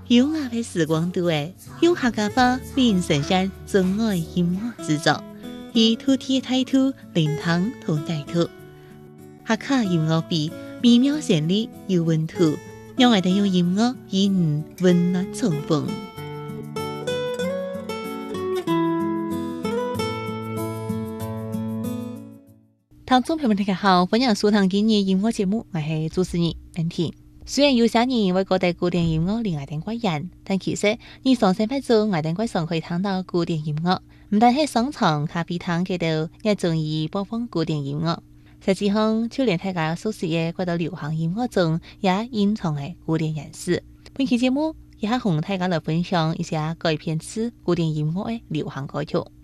优雅的时光度用客家话变成像真爱音乐制作，以土地态度聆听同带土。客家音乐比美妙旋律有温度，让我哋用音乐与你温暖重逢。听众朋友们大家好，欢迎收听今日音乐节目，我是主持人恩婷。虽然有些人为各地古典音乐令爱定怪人，但其实日常生活中爱定怪常可以听到古典音乐，唔但係商場、咖啡廳嗰度也中意播放古典音樂。實際上，就連大家熟悉嘅嗰度流行音樂中，也隱藏係古典元素。本期節目也係同大家來分享一些改編自古典音樂嘅流行歌曲。